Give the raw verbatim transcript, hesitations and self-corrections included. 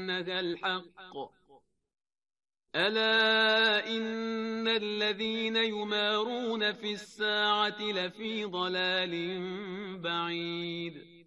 أنها الحق ألا إن الذين يمارون في الساعة لفي ضلال بعيد